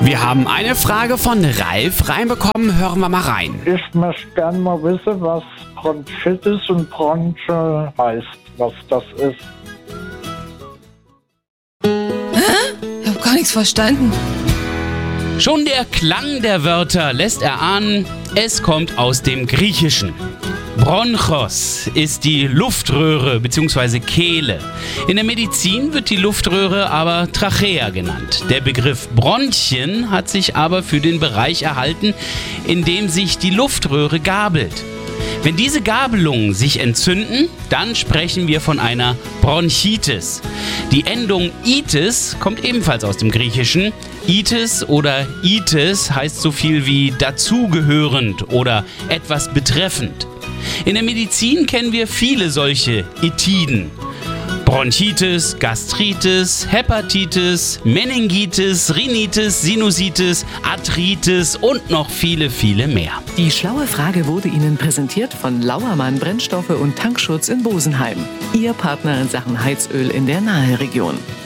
Wir haben eine Frage von Ralf reinbekommen. Hören wir mal rein. Ich möchte gerne mal wissen, was Bronchitis und Bronche heißt, was das ist. Ich habe gar nichts verstanden. Schon der Klang der Wörter lässt erahnen, es kommt aus dem Griechischen. Bronchos ist die Luftröhre bzw. Kehle. In der Medizin wird die Luftröhre aber Trachea genannt. Der Begriff Bronchien hat sich aber für den Bereich erhalten, in dem sich die Luftröhre gabelt. Wenn diese Gabelungen sich entzünden, dann sprechen wir von einer Bronchitis. Die Endung itis kommt ebenfalls aus dem Griechischen. Itis oder itis heißt so viel wie dazugehörend oder etwas betreffend. In der Medizin kennen wir viele solche Itiden. Bronchitis, Gastritis, Hepatitis, Meningitis, Rhinitis, Sinusitis, Arthritis und noch viele, viele mehr. Die schlaue Frage wurde Ihnen präsentiert von Lauermann Brennstoffe und Tankschutz in Bosenheim. Ihr Partner in Sachen Heizöl in der Naheregion.